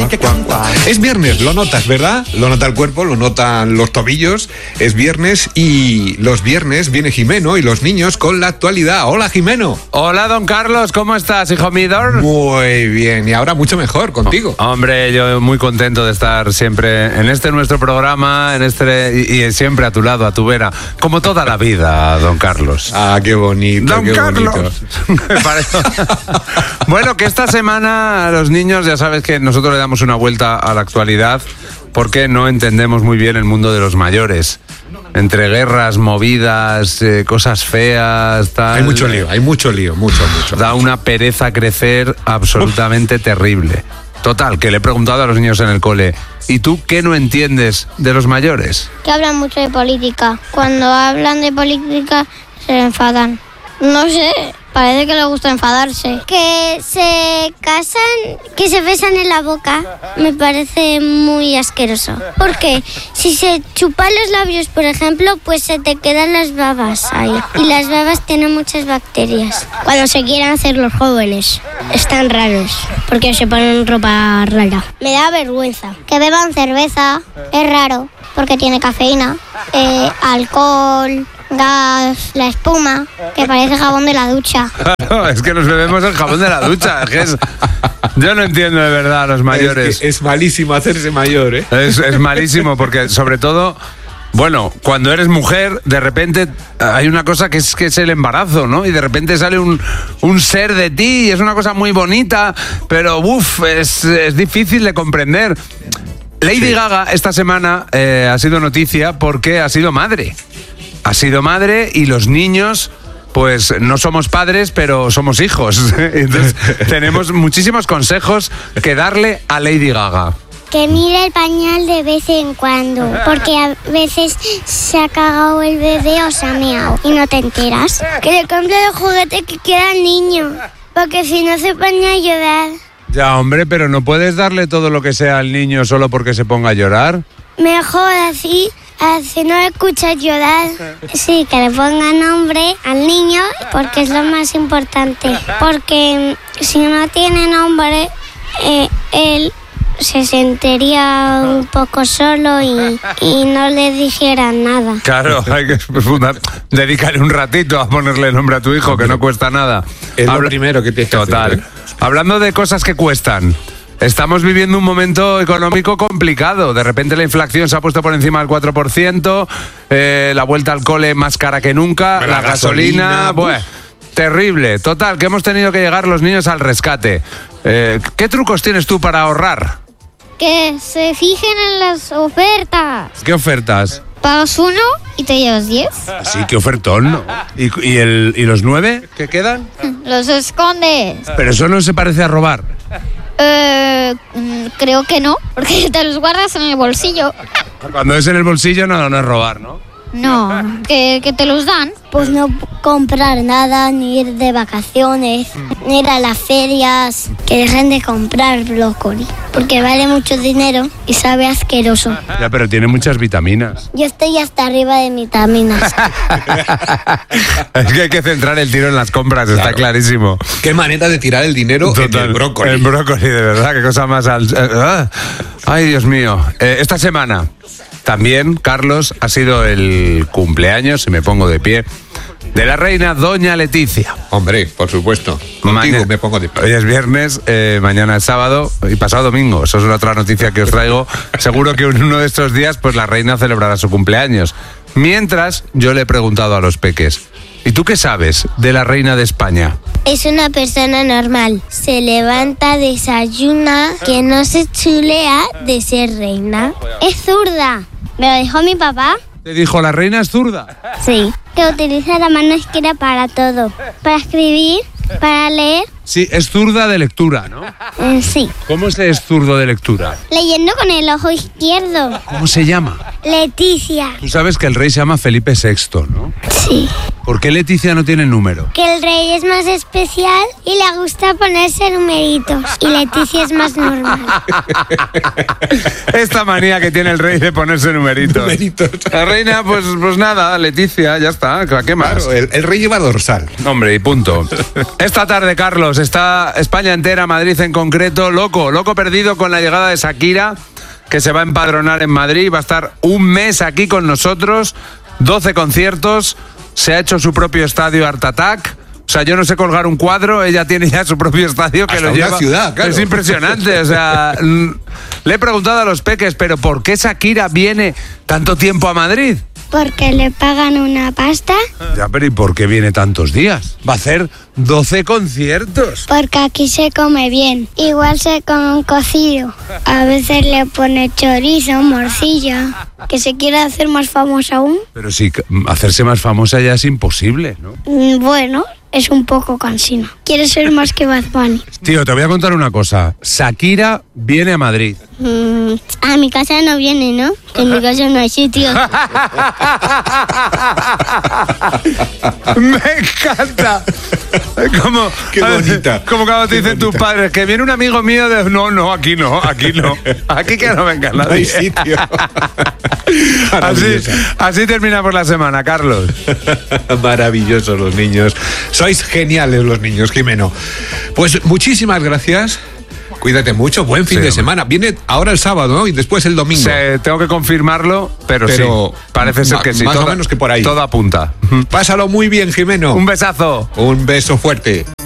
Es viernes, lo notas, ¿verdad? Lo nota el cuerpo, lo notan los tobillos. Es viernes y los viernes viene Jimeno y los niños con la actualidad. Hola, Jimeno. Hola, don Carlos, ¿cómo estás, hijo mío? Muy bien, y ahora mucho mejor contigo. Hombre, yo muy contento de estar siempre en nuestro programa, y siempre a tu lado, a tu vera, como toda la vida, don Carlos. Ah, qué bonito, don qué Carlos. bonito. Bueno, que esta semana a los niños, ya sabes que nosotros le damos una vuelta a la actualidad porque no entendemos muy bien el mundo de los mayores. Entre guerras, movidas, cosas feas, tal. Hay mucho lío, mucho. Da una pereza crecer absolutamente terrible. Total, que le he preguntado a los niños en el cole, ¿y tú qué no entiendes de los mayores? Que hablan mucho de política. Cuando hablan de política se enfadan. No sé, parece que les gusta enfadarse. Que se casan, que se besan en la boca, me parece muy asqueroso. Porque si se chupan los labios, por ejemplo, pues se te quedan las babas ahí. Y las babas tienen muchas bacterias. Cuando se quieren hacer los jóvenes, están raros, porque se ponen ropa rara. Me da vergüenza. Que beban cerveza, es raro, porque tiene cafeína, alcohol, gas, la espuma, que parece jabón de la ducha. No, es que nos bebemos el jabón de la ducha. Yo no entiendo de verdad a los mayores. Es malísimo hacerse mayor, ¿eh? Es malísimo porque, sobre todo, bueno, cuando eres mujer, de repente hay una cosa que es el embarazo, ¿no? Y de repente sale un ser de ti y es una cosa muy bonita, pero es difícil de comprender. Lady Gaga esta semana ha sido noticia porque ha sido madre. Ha sido madre y los niños, pues no somos padres, pero somos hijos. Entonces tenemos muchísimos consejos que darle a Lady Gaga. Que mire el pañal de vez en cuando, porque a veces se ha cagado el bebé o se ha meado y no te enteras. Que le compre el juguete que quiera al niño, porque si no se pone a llorar. Ya, hombre, pero no puedes darle todo lo que sea al niño solo porque se ponga a llorar. Mejor así no escuchas llorar. Sí, que le ponga nombre al niño, porque es lo más importante. Porque si no tiene nombre, él se sentiría un poco solo y no le dijeran nada. Claro, hay que dedicarle un ratito a ponerle nombre a tu hijo, que no cuesta nada. Es lo primero que tienes que hacer. Total. Hablando de cosas que cuestan, estamos viviendo un momento económico complicado. De repente la inflación se ha puesto por encima del 4%, la vuelta al cole más cara que nunca, la gasolina, terrible. Total, que hemos tenido que llegar los niños al rescate. ¿Qué trucos tienes tú para ahorrar? Que se fijen en las ofertas. ¿Qué ofertas? Pagas 1 y te llevas 10. Sí, qué ofertón, ¿no? ¿Y los 9 que quedan? Los escondes. Pero eso no se parece a robar. Creo que no, porque te los guardas en el bolsillo. Cuando es en el bolsillo no es robar, ¿no? No, que te los dan. Pues no comprar nada, ni ir de vacaciones, ni ir a las ferias. Que dejen de comprar brócoli, porque vale mucho dinero y sabe asqueroso. Ya, pero tiene muchas vitaminas. Yo estoy hasta arriba de vitaminas. Es que hay que centrar el tiro en las compras, claro. Está clarísimo. Qué manera de tirar el dinero. Total, en el brócoli. El brócoli, de verdad, qué cosa más... Ay, Dios mío. Esta semana también, Carlos, ha sido el cumpleaños, si me pongo de pie, de la reina Doña Leticia. Hombre, por supuesto. Contigo me pongo de pie. Hoy es viernes, mañana es sábado y pasado domingo. Eso es una otra noticia que os traigo. Seguro que uno de estos días, pues la reina celebrará su cumpleaños. Mientras, yo le he preguntado a los peques, ¿y tú qué sabes de la reina de España? Es una persona normal. Se levanta, desayuna, que no se chulea de ser reina. Es zurda. Me lo dijo mi papá. ¿Te dijo la reina es zurda? Sí. Que utiliza la mano izquierda para todo. Para escribir, para leer. Sí, es zurda de lectura, ¿no? Sí. ¿Cómo es zurdo de lectura? Leyendo con el ojo izquierdo. ¿Cómo se llama? Leticia. Tú sabes que el rey se llama Felipe VI, ¿no? Sí. ¿Por qué Leticia no tiene número? Que el rey es más especial y le gusta ponerse numeritos. Y Leticia es más normal. Esta manía que tiene el rey de ponerse numeritos. La reina, pues nada, Leticia, ya está. ¿Qué más? Claro, el rey lleva dorsal. Hombre, y punto. Esta tarde, Carlos, está España entera, Madrid en concreto, loco perdido con la llegada de Shakira, que se va a empadronar en Madrid, va a estar un mes aquí con nosotros, 12 conciertos, se ha hecho su propio estadio Art Attack. O sea, yo no sé colgar un cuadro, ella tiene ya su propio estadio que hasta lo una lleva. Ciudad, claro. Es impresionante, o sea, le he preguntado a los peques, pero ¿por qué Shakira viene tanto tiempo a Madrid? Porque le pagan una pasta. Ya, pero ¿y por qué viene tantos días? Va a hacer 12 conciertos. Porque aquí se come bien. Igual se come un cocido. A veces le pone chorizo, morcilla. Que se quiere hacer más famosa aún. Pero sí, hacerse más famosa ya es imposible, ¿no? Bueno, es un poco cansino. Quiere ser más que Bad Bunny. Tío, te voy a contar una cosa. Shakira viene a Madrid. A mi casa no viene, ¿no? Que en mi casa no hay sitio. Me encanta. Como, Qué bonita. Como cuando te Qué dicen tus bonita. padres que viene un amigo mío de... No, aquí no. Aquí que no venga No hay nadie. sitio. Así, Maravillosa. así terminamos la semana, Carlos. Maravillosos los niños. Sois geniales los niños, Jimeno. Pues muchísimas gracias. Cuídate mucho, buen fin Sí, de hombre. semana. Viene ahora el sábado, ¿no? Y después el domingo. Tengo que confirmarlo, pero sí. Parece ser que sí. Más o menos que por ahí. Todo apunta. Pásalo muy bien, Jimeno. Un besazo. Un beso fuerte.